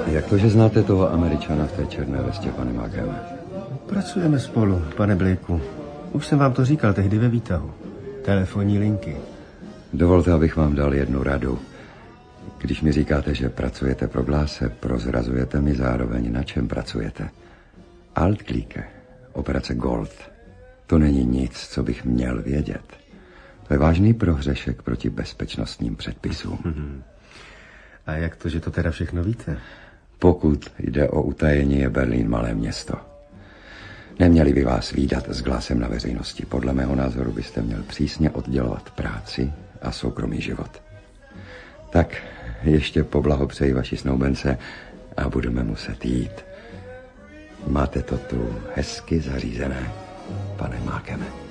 Jak to, že znáte toho Američana v té černé vestě, pane Mákeme? Pracujeme spolu, pane Blakeu. Už jsem vám to říkal tehdy ve výtahu. Telefonní linky. Dovolte, abych vám dal jednu radu. Když mi říkáte, že pracujete pro Glase, prozrazujete mi zároveň, na čem pracujete. Altklieke, operace Gold, to není nic, co bych měl vědět. To je vážný prohřešek proti bezpečnostním předpisům. A jak to, že to teda všechno víte? Pokud jde o utajení, je Berlín malé město. Neměli by vás vídat s Glasem na veřejnosti. Podle mého názoru byste měl přísně oddělovat práci a soukromý život. Tak ještě poblahopřeji vaší snoubence a budeme muset jít. Máte to tu hezky zařízené, pane Mákeme.